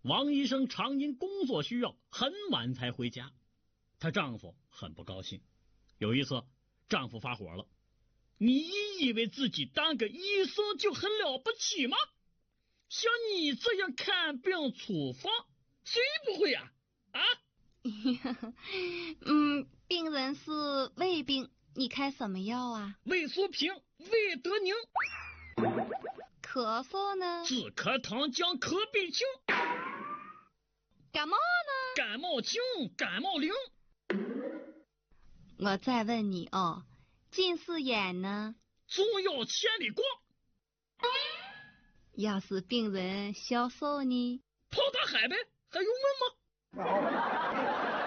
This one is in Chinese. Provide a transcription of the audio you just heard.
王医生常因工作需要很晚才回家，她丈夫很不高兴。有一次，丈夫发火了：“你以为自己当个医生就很了不起吗？像你这样看病处方，谁不会呀？啊？” 病人是胃病，你开什么药啊？ 胃苏平、胃德宁。 咳嗽呢？ 止咳糖浆可必清。 感冒呢？ 感冒清、感冒灵。 我再问你哦，近视眼呢？ 中药千里光。 要是病人消瘦呢？ 泡大海呗，还用问吗？